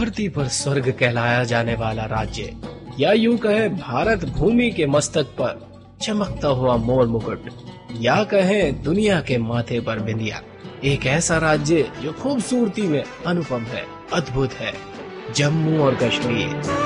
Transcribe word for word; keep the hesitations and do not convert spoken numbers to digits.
धरती पर स्वर्ग कहलाया जाने वाला राज्य, या यूं कहे भारत भूमि के मस्तक पर चमकता हुआ मोर मुकुट, या कहें दुनिया के माथे पर बिंदिया। एक ऐसा राज्य जो खूबसूरती में अनुपम है, अद्भुत है, जम्मू और कश्मीर।